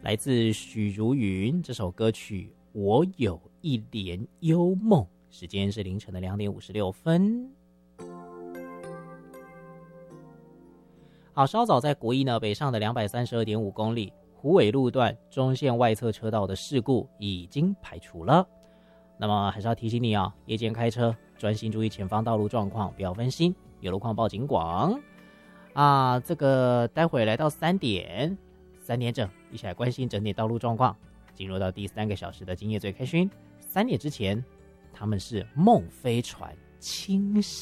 来自许茹芸这首歌曲《我有一帘幽梦》，时间是凌晨的2点56分。好，稍早在国一呢北上的232.5公里虎尾路段中线外侧车道的事故已经排除了。那么还是要提醒你啊，夜间开车专心注意前方道路状况，不要分心，有路况报警广啊。这个待会来到3点整，一起来关心整点道路状况。进入到第3个小时的今夜最开心。3点之前，他们是梦飞船清醒。